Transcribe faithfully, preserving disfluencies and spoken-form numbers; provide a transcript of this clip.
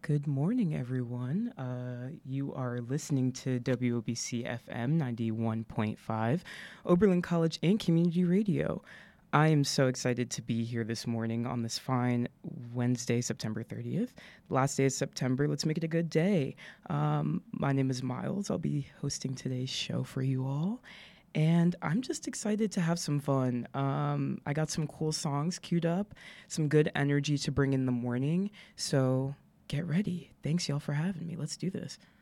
Good morning, everyone. Uh, you are listening to W O B C F M ninety-one point five, Oberlin College and Community Radio. I am so excited to be here this morning on this fine Wednesday, September thirtieth. Last day of September. Let's make it a good day. Um, my name is Miles. I'll be hosting today's show for you all. And I'm just excited to have some fun. Um, I got some cool songs queued up, some good energy to bring in the morning. So get ready. Thanks, y'all, for having me. Let's do this.